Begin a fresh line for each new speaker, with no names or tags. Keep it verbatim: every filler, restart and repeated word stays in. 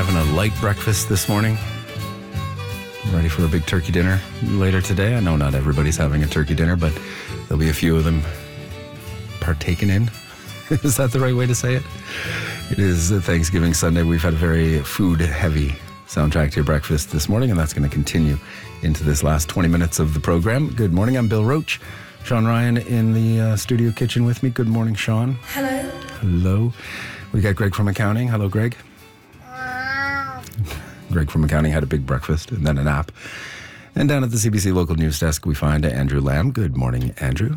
having a light breakfast this morning. Ready for a big turkey dinner later today. I know not everybody's having a turkey dinner, but there'll be a few of them partaken in. Is that the right way to say it? It is Thanksgiving Sunday. We've had a very food-heavy soundtrack to your breakfast this morning, and that's going to continue into this last twenty minutes of the program. Good morning. I'm Bill Roach. Sean Ryan in the uh, studio kitchen with me. Good morning, Sean.
Hello.
Hello. We got Greg from accounting. Hello, Greg. Greg from accounting had a big breakfast and then a nap. And down at the C B C local news desk, we find Andrew Lamb. Good morning, Andrew.